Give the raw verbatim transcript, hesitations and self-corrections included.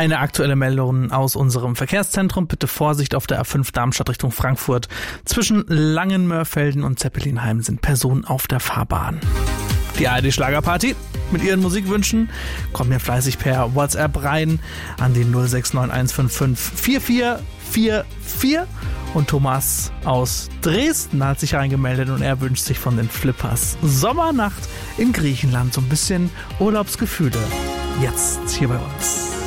Eine aktuelle Meldung aus unserem Verkehrszentrum. Bitte Vorsicht auf der A fünf Darmstadt Richtung Frankfurt. Zwischen Langenmörfelden und Zeppelinheim sind Personen auf der Fahrbahn. Die A R D Schlagerparty mit ihren Musikwünschen kommt mir fleißig per WhatsApp rein an die null sechs neun eins fünf fünf vier vier vier vier. Und Thomas aus Dresden hat sich reingemeldet und er wünscht sich von den Flippers Sommernacht in Griechenland. So ein bisschen Urlaubsgefühle jetzt hier bei uns.